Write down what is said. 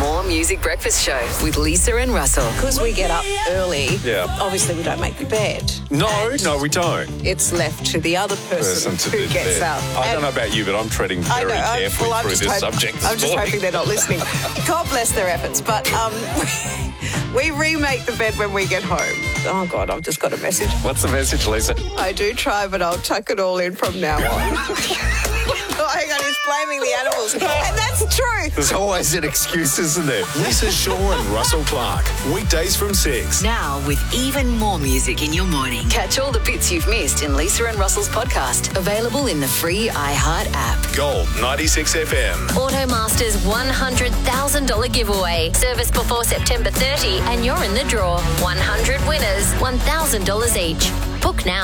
More Music Breakfast Show with Lisa and Russell. Because we get up early, Yeah. obviously we don't make the bed. No, we don't. It's left to the other person To who the gets bed. up. I don't know about you, but I'm treading very carefully through this subject this I'm just morning. hoping they're not listening. God bless their efforts. But we remake the bed when we get home. Oh, God, I've just got a message. What's the message, Lisa? I do try, but I'll tuck it all in from now on. Oh, hang on, he's blaming the animals. And that's true. There's always an excuse, isn't there? Lisa Shaw and Russell Clark. Weekdays from 6. Now with even more music in your morning. Catch all the bits you've missed in Lisa and Russell's podcast. Available in the free iHeart app. Gold 96 FM. Automaster's $100,000 giveaway. Service before September 30 and you're in the draw. 100 winners, $1,000 each. Book now.